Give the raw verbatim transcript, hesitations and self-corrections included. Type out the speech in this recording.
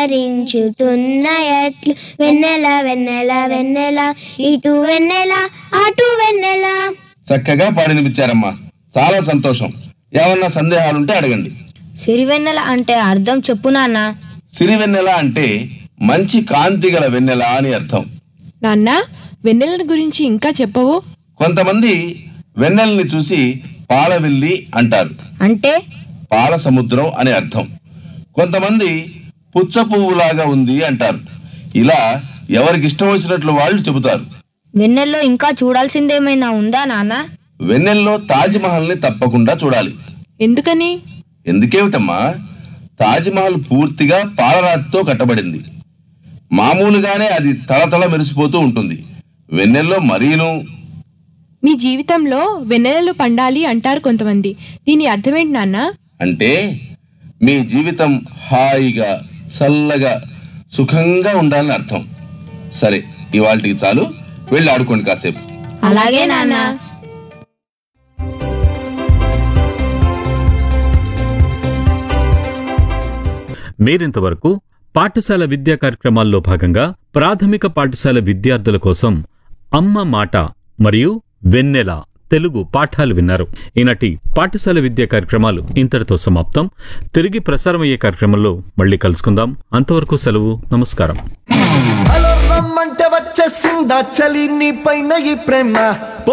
పులకరించుతున్న ఎట్లు వెన్నెల వెన్నెల వెన్నెల ఇటు వెన్నెల అటు వెన్నెల. చక్కగా పాడినిపించారమ్మా, చాలా సంతోషం. ఏమన్నా సందేహాలుంటే అడగండి. సిరివెన్నెల అంటే అర్థం చెప్పు నాన్న. సిరివెన్నెల అంటే మంచి కాంతి గల వెన్నెల అని అర్థం. నాన్న, వెన్నెల గురించి ఇంకా చెప్పవు? కొంతమంది వెన్నెలని చూసి పాలవెల్లి అంటారు, అంటే పాల సముద్రం అని అర్థం. కొంతమంది పుచ్చ పువ్వులాగా ఉంది అంటారు. ఇలా ఎవరికి ఇష్టం వచ్చినట్లు వాళ్ళు చెబుతారు. వెన్నెల్లో ఇంకా చూడాల్సిందేమైనా ఉందా నాన్న? వెన్నెల్లో తాజ్మహల్ ని తప్పకుండా చూడాలి. ఎందుకని? ఎందుకేమిటమ్మా, తాజ్మహల్ పూర్తిగా పాలరాతితో కట్టబడింది. మామూలుగానే అది తళతళ మెరిసిపోతూ ఉంటుంది, వెన్నెల్లో మరీను. మీ జీవితంలో వెన్నెలలు పండాలి అంటారు కొంతమంది. దీని అర్థమేంటి నాన్న? అంటే మీ జీవితం హాయిగా చల్లగా సుఖంగా ఉండాలని అర్థం. సరే, ఇవాళకి చాలు, వెళ్ళి ఆడుకోండి కాసేపు. అలాగే నాన్న. మీరింతవరకు పాఠశాల విద్యా కార్యక్రమాల్లో భాగంగా ప్రాథమిక పాఠశాల విద్యార్థుల కోసం అమ్మ మాట మరియు వెన్నెల తెలుగు పాఠాలు విన్నారు. ఈనాటి పాఠశాల విద్యా కార్యక్రమాలు ఇంతటితో సమాప్తం. తిరిగి ప్రసారమయ్యే కార్యక్రమంలో మళ్ళీ కలుసుకుందాం. అంతవరకు సెలవు, నమస్కారం. వచ్చేసిందా చలి నీ పైన ఈ ప్రేమ